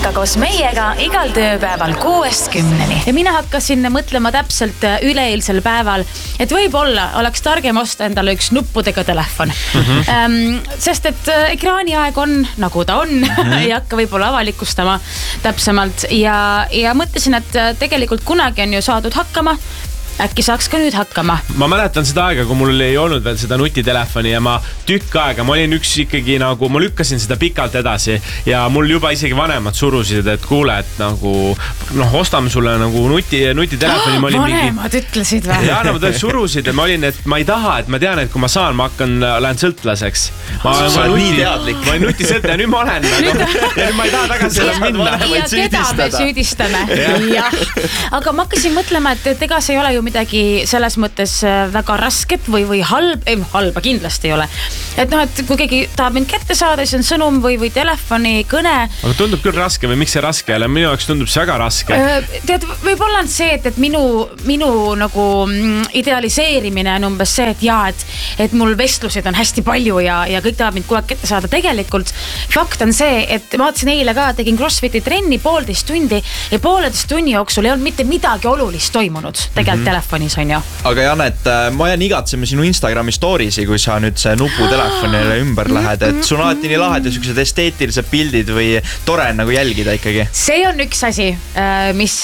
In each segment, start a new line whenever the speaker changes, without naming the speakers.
ärka koos meiega igal tööpäeval 6-10. Ja mina hakkasin mõtlema täpselt üleeilsel päeval, et võib-olla oleks targem osta endale üks nuppudega telefon. Sest et ekraaniaeg on nagu ta on, ei hakka võib-olla avalikustama täpsemalt ja mõtlesin, et tegelikult kunagi on ju saadud hakkama. Äkki saaks ka nüüd hakkama.
Ma mäletan seda aega, kui mul ei olnud veel seda nutitelefoni ja ma tükk aega, ma olin üks ikkagi nagu, ma lükkasin seda pikalt edasi ja mul juba isegi vanemad surusid, et kuule, et nagu, ostame sulle nagu nutitelefoni.
Vanemad ütlesid või?
Ja nad surusid ja ma olin, et ma ei taha, et ma tean, et kui ma saan, ma lähen sõltlaseks. Ma olen nii teadlik. Ma olen nutisõltlaja, nüüd ma olen. Ja nüüd ma ei taha tagasi enam minna.
Ja keda me süüdistame. Aga ma hakkasin mõtlema, et ega see ei ole ju midagi selles mõttes väga rasket või halba kindlasti ei ole. Et et kui keegi tahab mind kätte saada, siis on sõnum või telefoni kõne.
Aga tundub küll raske või miks see raske ei ole? Minu jaoks tundub see väga raske.
Tead, võib-olla on see, et minu nagu idealiseerimine on umbes see, et mul vestlusid on hästi palju ja kõik tahab mind kogu aeg kätte saada. Tegelikult fakt on see, et ma vaatasin eile ka, tegin CrossFiti trenni 1,5 tundi ja 1,5 tunni jooksul ei olnud mitte midagi olulist toimunud tegelikult telefonis on ju.
Aga Janet, ma jään igatsema sinu Instagrami storiesi, kui sa nüüd see nuputelefonile ümber lähed, et sul on alati nii lahedad sellised esteetilised pildid või tore nagu jälgida ikkagi.
See on üks asi, mis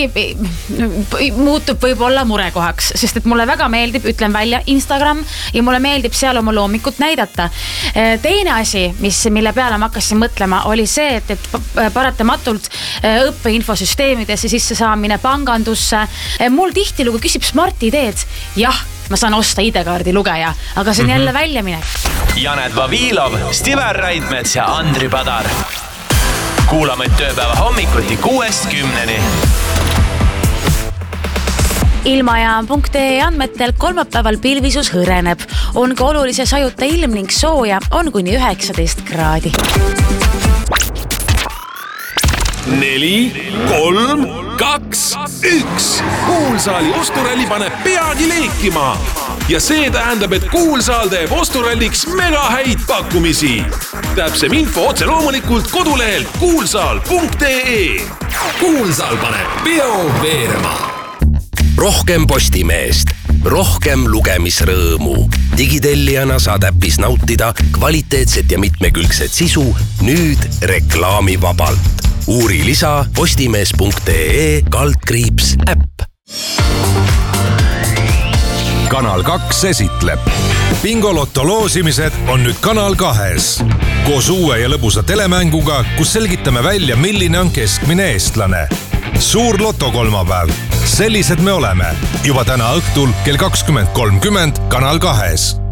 muutub võib-olla murekohaks, sest et mulle väga meeldib, ütlen välja, Instagram ja mulle meeldib seal oma loomikut näidata. Teine asi, mille peale ma hakkasin mõtlema, oli see, et paratamatult õppeinfosüsteemidesse sisse saamine pangandusse. Mul tihtilugu küsib Smart ideed. Jah, ma saan osta ID-kaardi lugeja, aga see on jälle väljaminek.
Janet Vavilov, Stiver Raidmets ja Andri Padar. Kuulame tööpäeva hommikuti 6-10.
Ilmajaam.ee andmetel kolmapäeval pilvisus hõreneb. On ka olulise sajuta ilm ning sooja on kuni 19 kraadi.
4, 3, 2, 1. Kuulsaali osturalli paneb peagi leekima. Ja see tähendab, et Kuulsaal teeb osturalliks mega häid pakkumisi. Täpsem info otse loomulikult kodulehel kuulsaal.ee. Kuulsaal paneb peo veerema.
Rohkem Postimeest, rohkem lugemisrõõmu. Digitellijana saad äppis nautida kvaliteetset ja mitmekülgset sisu nüüd reklaamivabalt. Uuri lisa postimees.ee/äpp.
Kanal 2 esitleb. Bingolotto loosimised on nüüd Kanal 2-s. Koos uue ja lõbusa telemänguga, kus selgitame välja, milline on keskmine eestlane. Suur loto kolmapäev. Sellised me oleme. Juba täna õhtul kell 20.30 Kanal 2-s.